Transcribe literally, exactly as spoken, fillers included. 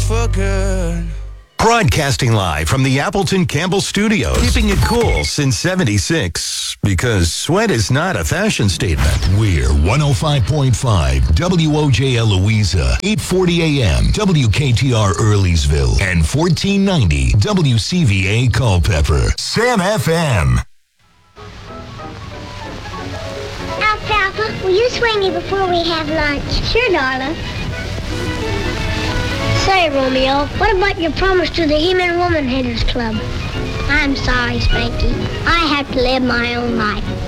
for good. Broadcasting live from the Appleton Campbell Studios. Keeping it cool since seventy-six. Because sweat is not a fashion statement. We're one oh five point five W O J L Louisa, eight forty a m W K T R Earlysville, and fourteen ninety W C V A Culpeper. Sam F M. Alfalfa, will you swing me before we have lunch? Sure, darling. Say, Romeo, what about your promise to the He-Man Woman Haters Club? I'm sorry, Spanky. I have to live my own life.